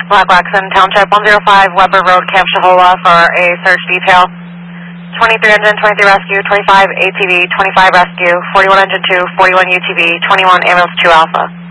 Black Waxon Township 105 Weber Road, Camp Shahola for a search detail. 23 engine, 23 rescue, 25 ATV, 25 rescue, 41 engine 2, 41 UTV, 21 ambulance 2 Alpha.